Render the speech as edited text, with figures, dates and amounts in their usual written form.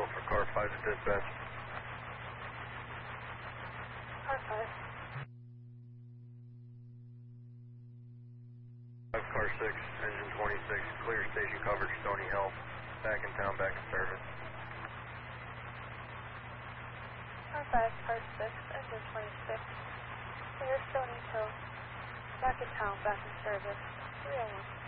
Hospital for car 5 to dispatch. Car 5. Car 6, engine 26, clear station coverage, Stony Hill. Back in town, back in service. Car 5, car 6, engine 26. Clear Stony Hill. Back in town, back in service. 301.